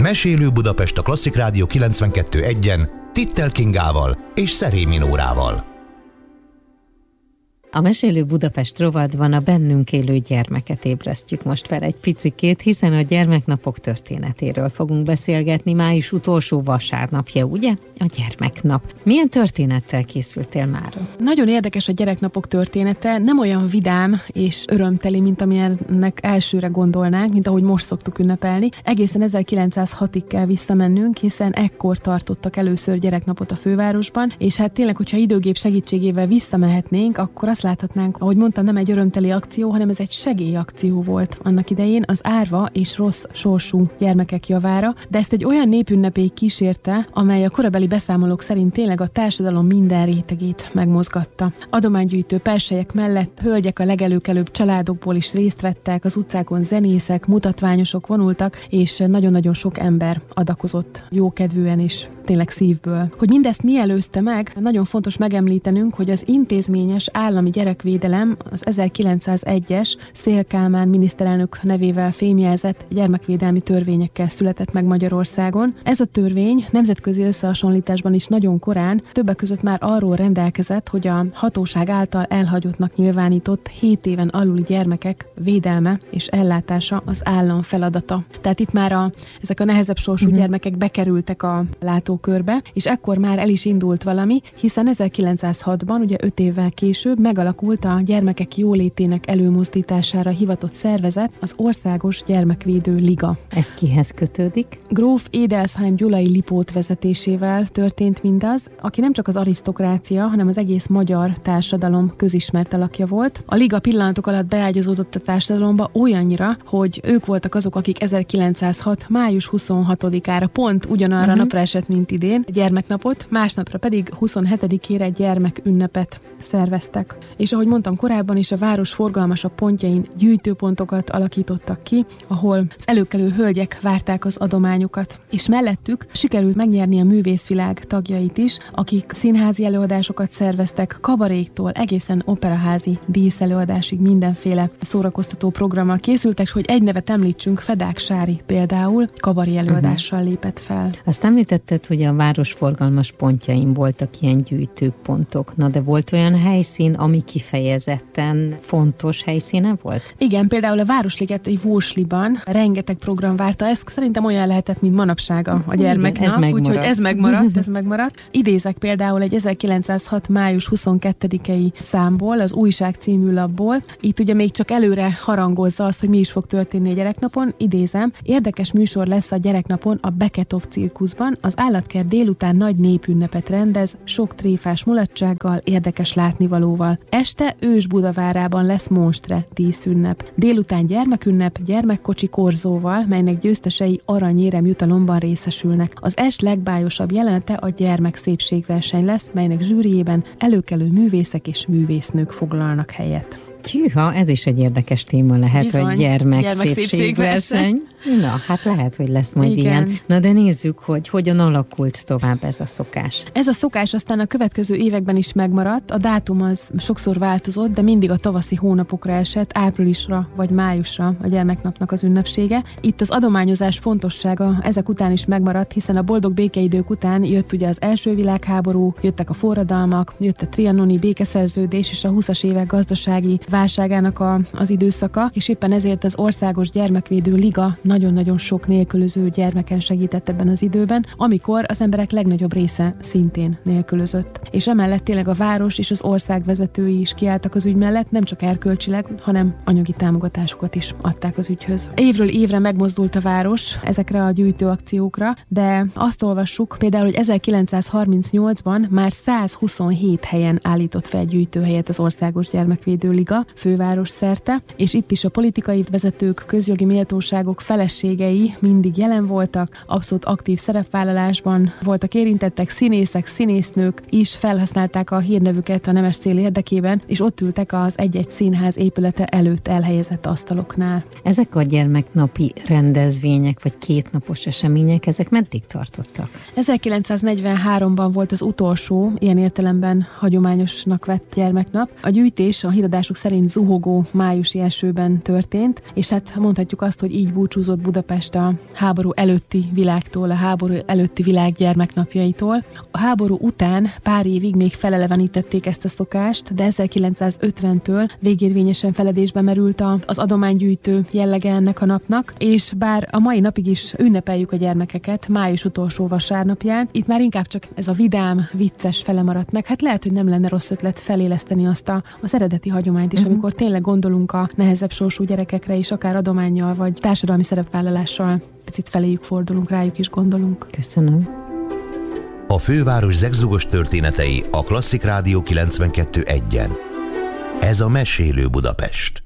Mesélő Budapest a Klasszik Rádió 92.1-en Tittel Kingával és Szerémi Nórával. A Mesélő Budapest rovatban a bennünk élő gyermeket ébresztjük most fel egy picikét, hiszen a gyermeknapok történetéről fogunk beszélgetni. Május utolsó vasárnapja, ugye? A gyermeknap. Milyen történettel készültél már? Nagyon érdekes a gyereknapok története, nem olyan vidám és örömteli, mint amilyennek elsőre gondolnánk, mint ahogy most szoktuk ünnepelni. Egészen 1906-ig kell visszamennünk, hiszen ekkor tartottak először gyereknapot a fővárosban, és hát tényleg, hogyha időgép segítségével visszamehetnénk, akkor azt láthatnánk, ahogy mondtam, nem egy örömteli akció, hanem ez egy segélyakció volt annak idején az árva és rossz sorsú gyermekek javára, de ezt egy olyan népünnepéig kísérte, amely a korabeli beszámolók szerint tényleg a társadalom minden rétegét megmozgatta. Adománygyűjtő perselyek mellett hölgyek a legelőkelőbb családokból is részt vettek, az utcákon zenészek, mutatványosok vonultak, és nagyon-nagyon sok ember adakozott jókedvűen és tényleg szívből. Hogy mindezt mi előzte meg, nagyon fontos megemlítenünk, hogy az intézményes állami gyerekvédelem az 1901-es Széll Kálmán miniszterelnök nevével fémjelzett gyermekvédelmi törvényekkel született meg Magyarországon. Ez a törvény nemzetközi összehasonlításban is nagyon korán, többek között már arról rendelkezett, hogy a hatóság által elhagyottnak nyilvánított 7 éven aluli gyermekek védelme és ellátása az állam feladata. Tehát itt már ezek a nehezebb sorsú gyermekek bekerültek a látókörbe, és ekkor már el is indult valami, hiszen 1906-ban, ugye 5 évvel később megalakult a gyermekek jólétének előmozdítására hivatott szervezet, az Országos Gyermekvédő Liga. Ez kihez kötődik? Gróf Édelsheim Gyulai Lipót vezetésével történt mindaz, aki nem csak az arisztokrácia, hanem az egész magyar társadalom közismert alakja volt. A liga pillanatok alatt beágyazódott a társadalomba olyannyira, hogy ők voltak azok, akik 1906. május 26-ára pont ugyanarra napra esett, mint idén, gyermeknapot, másnapra pedig 27-ére gyermekünnepet szerveztek. És ahogy mondtam korábban is, a város forgalmasabb pontjain gyűjtőpontokat alakítottak ki, ahol az előkelő hölgyek várták az adományokat. És mellettük sikerült megnyerni a művészvilág tagjait is, akik színházi előadásokat szerveztek, kabaréktól egészen operaházi díszelőadásig mindenféle szórakoztató programmal készültek, hogy egy nevet említsünk, Fedák Sári például kabaré előadással lépett fel. Azt említetted, hogy a város forgalmas pontjain voltak ilyen gyűjtőpontok. Na, de volt olyan helyszín, ami kifejezetten fontos helyszíne volt? Igen, például a Városligeti Vósliban rengeteg program várta. Ez szerintem olyan lehetett, mint manapság a gyermeknap, úgyhogy ez megmaradt. Idézek például egy 1906. május 22-i számból, az Újság című lapból. Itt ugye még csak előre harangozza azt, hogy mi is fog történni a gyereknapon. Idézem, érdekes műsor lesz a gyereknapon a Beketov cirkuszban. Az állatkert délután nagy népünnepet rendez, sok tréfás mulatsággal, érdekes látnivalóval. Este Ős Budavárában lesz monstre díszünnep. Délután gyermekünnep, gyermekkocsi korzóval, melynek győztesei aranyérem jutalomban részesülnek. Az est legbájosabb jelenete a gyermek szépségverseny lesz, melynek zsűriében előkelő művészek és művésznők foglalnak helyet. Hűha, ez is egy érdekes téma lehet, bizony, hogy gyermek szépségverseny. Na, hát lehet, hogy lesz majd ilyen. Na, de nézzük, hogy hogyan alakult tovább ez a szokás. Ez a szokás aztán a következő években is megmaradt, a dátum az sokszor változott, de mindig a tavaszi hónapokra esett, áprilisra vagy májusra a gyermeknapnak az ünnepsége. Itt az adományozás fontossága ezek után is megmaradt, hiszen a boldog békeidők után jött ugye az első világháború, jöttek a forradalmak, jött a trianoni békeszerződés és a 20-as évek gazdasági válságának az időszaka, és éppen ezért az Országos Gyermekvédő Liga nagyon-nagyon sok nélkülöző gyermeken segített ebben az időben, amikor az emberek legnagyobb része szintén nélkülözött. És emellett tényleg a város és az ország vezetői is kiálltak az ügy mellett, nem csak erkölcsileg, hanem anyagi támogatásokat is adták az ügyhöz. Évről évre megmozdult a város ezekre a gyűjtőakciókra, de azt olvassuk például, hogy 1938-ban már 127 helyen állított fel gyűjtőhelyet az Országos Gyermekvédő Liga főváros szerte, és itt is a politikai vezetők, közjogi méltóságok, feleségei mindig jelen voltak, abszolút aktív szerepvállalásban voltak érintettek, színészek, színésznők is felhasználták a hírnevüket a nemes cél érdekében, és ott ültek az egy-egy színház épülete előtt elhelyezett asztaloknál. Ezek a gyermeknapi rendezvények, vagy kétnapos események, ezek meddig tartottak? 1943-ban volt az utolsó, ilyen értelemben hagyományosnak vett gyermeknap. A gyűjtés a híradások szerint szerint zuhogó májusi esőben történt, és hát mondhatjuk azt, hogy így búcsúzott Budapest a háború előtti világtól, a háború előtti világ gyermeknapjaitól. A háború után pár évig még felelevenítették ezt a szokást, de 1950-től végérvényesen feledésbe merült az adománygyűjtő jellege ennek a napnak, és bár a mai napig is ünnepeljük a gyermekeket május utolsó vasárnapján, itt már inkább csak ez a vidám, vicces fele maradt meg. Hát lehet, hogy nem lenne rossz ötlet feléleszteni azt az eredeti hagyományt is, amikor tényleg gondolunk a nehezebb sorsú gyerekekre is, akár adománnyal, vagy társadalmi szerepvállalással picit feléjük fordulunk, rájuk is gondolunk. Köszönöm. A főváros zegzugos történetei a Klasszik Rádió 92.1-en. Ez a Mesélő Budapest.